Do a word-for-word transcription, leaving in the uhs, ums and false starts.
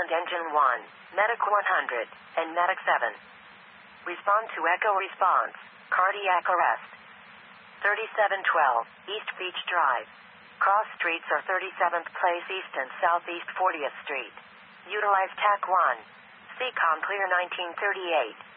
Respond Engine one, Medic one hundred, and Medic seven. Respond to Echo Response. Cardiac arrest. thirty-seven twelve, East Beach Drive. Cross streets are thirty-seventh Place East and Southeast fortieth Street. Utilize T A C one. C COM clear nineteen thirty-eight.